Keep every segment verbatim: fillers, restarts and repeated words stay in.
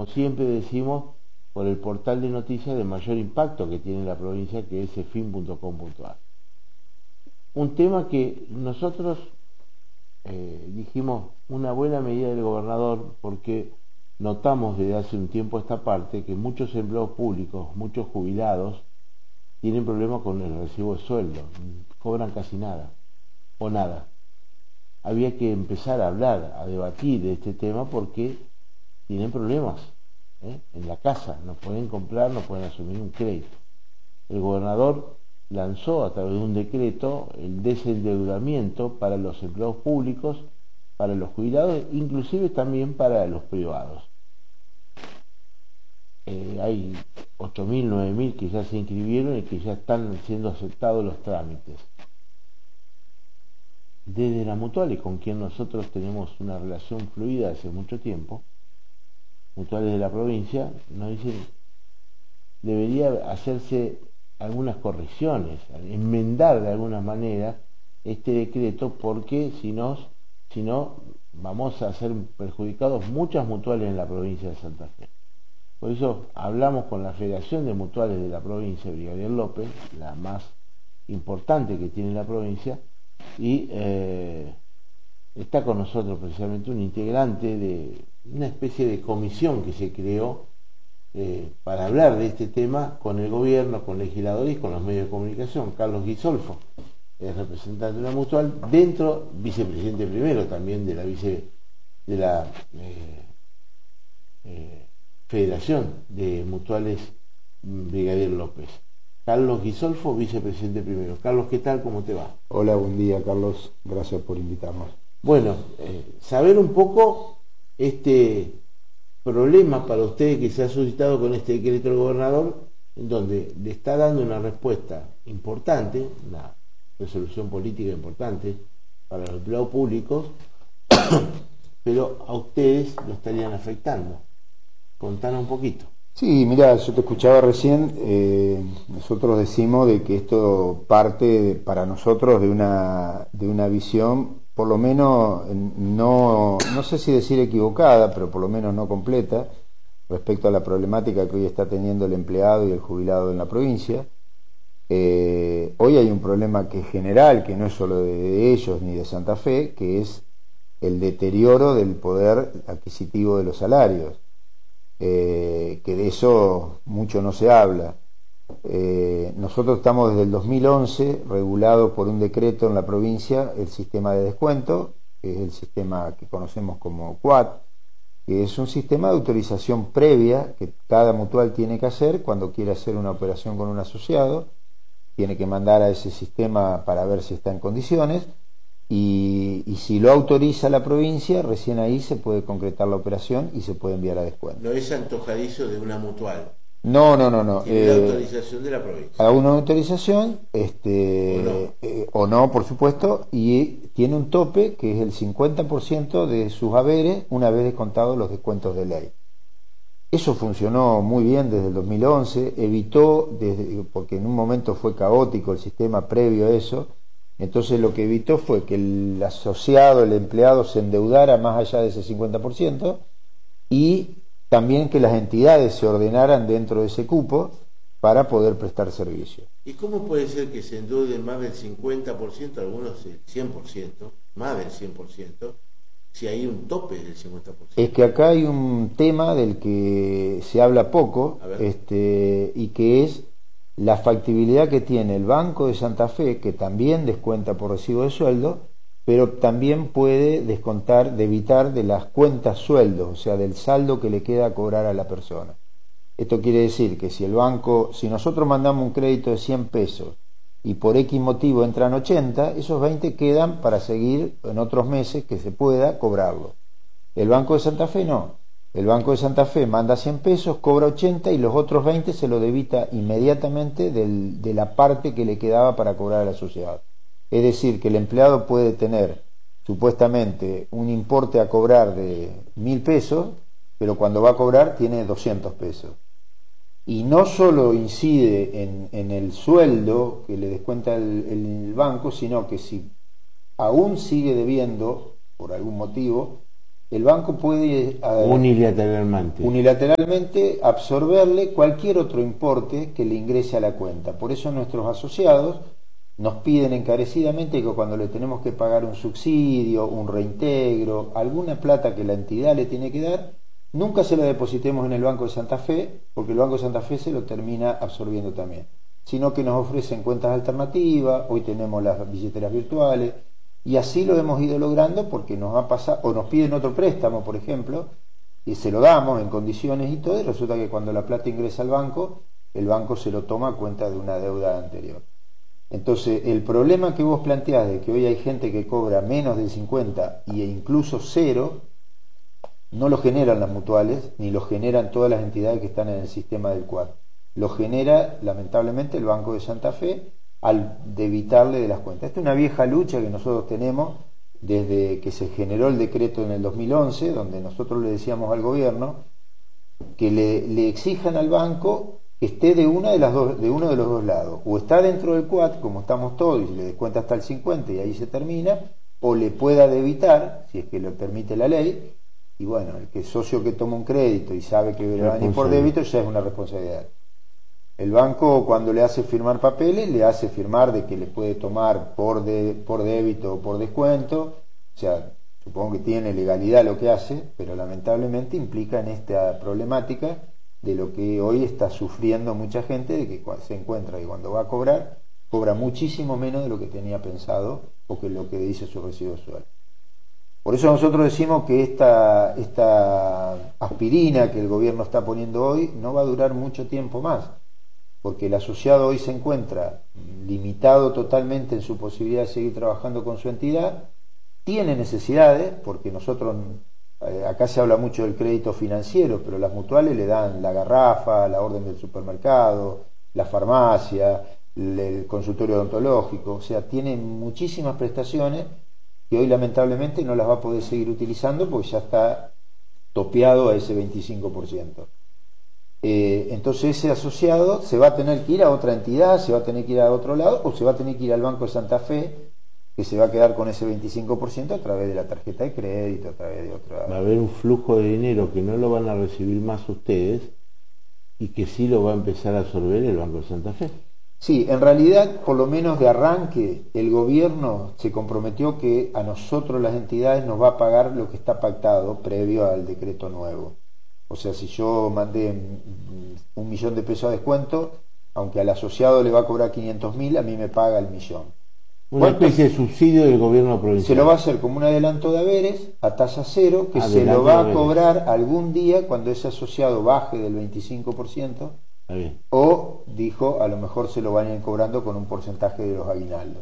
como siempre decimos, por el portal de noticias de mayor impacto que tiene la provincia, que es cefin punto com punto ar. Un tema que nosotros eh, dijimos una buena medida del gobernador, porque notamos desde hace un tiempo a esta parte que muchos empleados públicos, muchos jubilados, tienen problemas con el recibo de sueldo, cobran casi nada o nada. Había que empezar a hablar, a debatir de este tema porque tienen problemas ¿eh? en la casa, no pueden comprar, no pueden asumir un crédito. El gobernador lanzó a través de un decreto el desendeudamiento para los empleados públicos, para los jubilados, inclusive también para los privados. Eh, hay ocho mil, nueve mil que ya se inscribieron y que ya están siendo aceptados los trámites. Desde la Mutuales, con quien nosotros tenemos una relación fluida hace mucho tiempo, Mutuales de la provincia, nos dicen debería hacerse algunas correcciones, enmendar de alguna manera este decreto, porque si no, si no vamos a ser perjudicados muchas mutuales en la provincia de Santa Fe. Por eso hablamos con la Federación de Mutuales de la provincia, Brigadier López, la más importante que tiene la provincia, y eh, está con nosotros precisamente un integrante de una especie de comisión que se creó eh, para hablar de este tema con el gobierno, con legisladores y con los medios de comunicación. Carlos Ghisolfo es representante de una mutual, dentro, vicepresidente primero también de la vice de la eh, eh, Federación de Mutuales Brigadier López. Carlos Ghisolfo, vicepresidente primero. Carlos, ¿qué tal? ¿Cómo te va? Hola, buen día, Carlos. Gracias por invitarnos. Bueno, eh, saber un poco este problema para ustedes que se ha suscitado con este decreto del gobernador, en donde le está dando una respuesta importante, una resolución política importante para los empleados públicos, pero a ustedes lo estarían afectando. Contanos un poquito. Sí, mira, yo te escuchaba recién, eh, nosotros decimos de que esto parte de, para nosotros de una, de una visión, por lo menos, no, no sé si decir equivocada, pero por lo menos no completa, respecto a la problemática que hoy está teniendo el empleado y el jubilado en la provincia. Eh, hoy hay un problema que es general, que no es solo de, de ellos ni de Santa Fe, que es el deterioro del poder adquisitivo de los salarios. Eh, que de eso mucho no se habla. Eh, nosotros estamos desde el dos mil once regulados por un decreto en la provincia el sistema de descuento, que es el sistema que conocemos como C U A T, que es un sistema de autorización previa que cada mutual tiene que hacer cuando quiere hacer una operación con un asociado. Tiene que mandar a ese sistema para ver si está en condiciones. Y, y si lo autoriza la provincia, recién ahí se puede concretar la operación y se puede enviar a descuento. No es antojadizo de una mutual. No, no, no, no. Tiene eh, la autorización de la provincia. A una autorización, este, o, no. Eh, o no, por supuesto, y tiene un tope que es el cincuenta por ciento de sus haberes una vez descontados los descuentos de ley. Eso funcionó muy bien desde el dos mil once, evitó, desde, porque en un momento fue caótico el sistema previo a eso. Entonces lo que evitó fue que el asociado, el empleado, se endeudara más allá de ese cincuenta por ciento y también que las entidades se ordenaran dentro de ese cupo para poder prestar servicio. ¿Y cómo puede ser que se endeuden más del cincuenta por ciento, algunos el cien por ciento, más del cien por ciento, si hay un tope del cincuenta por ciento? Es que acá hay un tema del que se habla poco, este, y que es la factibilidad que tiene el Banco de Santa Fe, que también descuenta por recibo de sueldo, pero también puede descontar, debitar de las cuentas sueldos, o sea, del saldo que le queda a cobrar a la persona. Esto quiere decir que si el banco, si nosotros mandamos un crédito de cien pesos y por X motivo entran ochenta, esos veinte quedan para seguir en otros meses que se pueda cobrarlo. El Banco de Santa Fe no. El Banco de Santa Fe manda cien pesos, cobra ochenta y los otros veinte se lo debita inmediatamente del, de la parte que le quedaba para cobrar a la sociedad. Es decir, que el empleado puede tener supuestamente un importe a cobrar de mil pesos, pero cuando va a cobrar tiene doscientos pesos. Y no solo incide en, en el sueldo que le descuenta el, el banco, sino que si aún sigue debiendo, por algún motivo, el banco puede eh, unilateralmente. unilateralmente absorberle cualquier otro importe que le ingrese a la cuenta. Por eso nuestros asociados nos piden encarecidamente que cuando le tenemos que pagar un subsidio, un reintegro, alguna plata que la entidad le tiene que dar, nunca se la depositemos en el Banco de Santa Fe, porque el Banco de Santa Fe se lo termina absorbiendo también, sino que nos ofrecen cuentas alternativas. Hoy tenemos las billeteras virtuales, y así lo hemos ido logrando, porque nos ha pasado, o nos piden otro préstamo, por ejemplo, y se lo damos en condiciones y todo, y resulta que cuando la plata ingresa al banco, el banco se lo toma a cuenta de una deuda anterior. Entonces, el problema que vos planteás de que hoy hay gente que cobra menos del cincuenta e incluso cero, no lo generan las mutuales, ni lo generan todas las entidades que están en el sistema del Q A D. Lo genera, lamentablemente, el Banco de Santa Fe, al debitarle de las cuentas. Esta es una vieja lucha que nosotros tenemos desde que se generó el decreto en el dos mil once, donde nosotros le decíamos al gobierno que le, le exijan al banco que esté de una de las dos, de uno de los dos lados, o está dentro del Q A D, como estamos todos, y le descuenta hasta el cincuenta y ahí se termina, o le pueda debitar, si es que lo permite la ley. Y bueno, el que socio que toma un crédito y sabe que le va a venir por débito ya es una responsabilidad. El banco, cuando le hace firmar papeles, le hace firmar de que le puede tomar por, de, por débito o por descuento. O sea, supongo que tiene legalidad lo que hace, pero lamentablemente implica en esta problemática de lo que hoy está sufriendo mucha gente, de que se encuentra y cuando va a cobrar, cobra muchísimo menos de lo que tenía pensado o que lo que dice su residuo sueldo. Por eso nosotros decimos que esta, esta aspirina que el gobierno está poniendo hoy no va a durar mucho tiempo más, porque el asociado hoy se encuentra limitado totalmente en su posibilidad de seguir trabajando con su entidad, tiene necesidades, porque nosotros, eh, acá se habla mucho del crédito financiero, pero las mutuales le dan la garrafa, la orden del supermercado, la farmacia, el, el consultorio odontológico, o sea, tiene muchísimas prestaciones que hoy lamentablemente no las va a poder seguir utilizando porque ya está topeado a ese veinticinco por ciento. Eh, entonces ese asociado se va a tener que ir a otra entidad, se va a tener que ir a otro lado, o se va a tener que ir al Banco de Santa Fe, que se va a quedar con ese veinticinco por ciento a través de la tarjeta de crédito, a través de otra... Va a haber un flujo de dinero que no lo van a recibir más ustedes y que sí lo va a empezar a absorber el Banco de Santa Fe. Sí, en realidad, por lo menos de arranque, el gobierno se comprometió que a nosotros las entidades nos va a pagar lo que está pactado previo al decreto nuevo. O sea, si yo mandé un millón de pesos a descuento, aunque al asociado le va a cobrar quinientos mil, a mí me paga el millón. Una especie de subsidio del gobierno provincial. Se lo va a hacer como un adelanto de haberes a tasa cero, que adelanto se lo va a cobrar algún día cuando ese asociado baje del veinticinco por ciento. O, dijo, a lo mejor se lo van a ir cobrando con un porcentaje de los aguinaldos.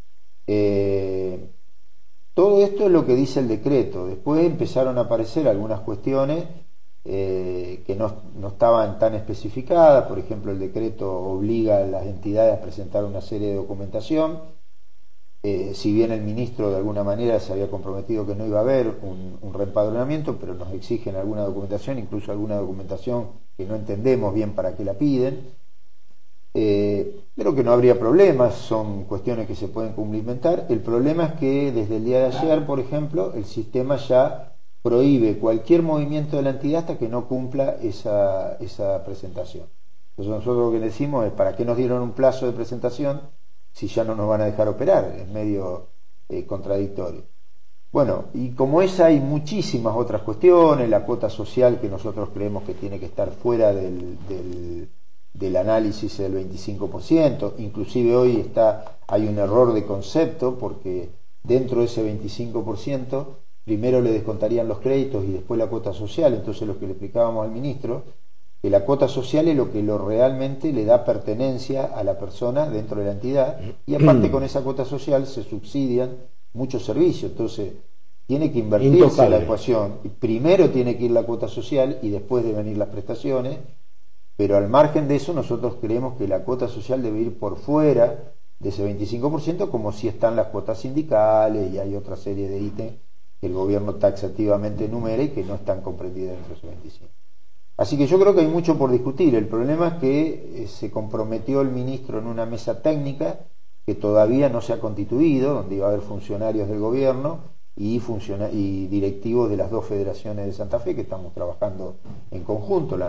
Eh, todo esto es lo que dice el decreto. Después empezaron a aparecer algunas cuestiones eh, que no, no estaban tan especificadas. Por ejemplo, el decreto obliga a las entidades a presentar una serie de documentación. Eh, si bien el ministro de alguna manera se había comprometido que no iba a haber un, un reempadronamiento, pero nos exigen alguna documentación, incluso alguna documentación que no entendemos bien para qué la piden, eh, pero que no habría problemas, son cuestiones que se pueden cumplimentar. El problema es que desde el día de ayer, por ejemplo, el sistema ya prohíbe cualquier movimiento de la entidad hasta que no cumpla esa, esa presentación. Entonces nosotros lo que decimos es, ¿para qué nos dieron un plazo de presentación si ya no nos van a dejar operar? Es medio eh, contradictorio. Bueno, y como esa hay muchísimas otras cuestiones, la cuota social que nosotros creemos que tiene que estar fuera del, del, del análisis del veinticinco por ciento, inclusive hoy está, hay un error de concepto porque dentro de ese veinticinco por ciento primero le descontarían los créditos y después la cuota social. Entonces lo que le explicábamos al ministro, que la cuota social es lo que lo realmente le da pertenencia a la persona dentro de la entidad, y aparte con esa cuota social se subsidian muchos servicios. Entonces tiene que invertirse Intocable. la ecuación. Primero tiene que ir la cuota social y después deben ir las prestaciones, pero al margen de eso nosotros creemos que la cuota social debe ir por fuera de ese veinticinco por ciento, como si están las cuotas sindicales y hay otra serie de ítems que el gobierno taxativamente enumera y que no están comprendidas dentro de esos veinticinco. Así que yo creo que hay mucho por discutir. El problema es que eh, se comprometió el ministro en una mesa técnica que todavía no se ha constituido, donde iba a haber funcionarios del gobierno y, funciona, y directivos de las dos federaciones de Santa Fe que estamos trabajando en conjunto. La